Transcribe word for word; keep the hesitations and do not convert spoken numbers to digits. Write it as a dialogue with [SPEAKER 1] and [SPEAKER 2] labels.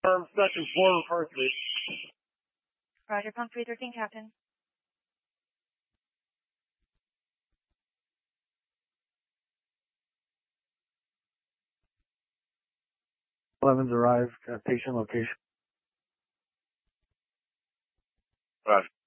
[SPEAKER 1] Firm second floor, first base.
[SPEAKER 2] Roger, pump three thirteen, Captain.
[SPEAKER 3] eleven's arrived at patient location.
[SPEAKER 1] Roger.